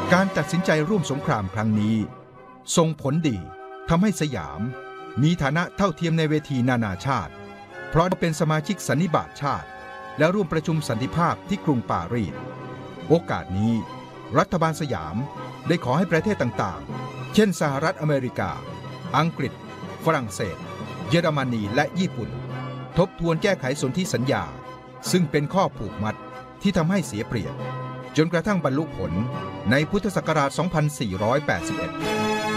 การตัดสินใจร่วมสงครามครั้งนี้ส่งผลดีทำให้สยามมีฐานะเท่าเทียมในเวทีนานาชาติเพราะเป็นสมาชิกสันนิบาตชาติและร่วมประชุมสันติภาพที่กรุงปารีสโอกาสนี้รัฐบาลสยามได้ขอให้ประเทศต่างๆเช่นสหรัฐอเมริกาอังกฤษฝรั่งเศสเยอรมนีและญี่ปุ่นทบทวนแก้ไขสนธิสัญญาซึ่งเป็นข้อผูกมัดที่ทำให้เสียเปรียบจนกระทั่งบรรลุผลในพุทธศักราช 2481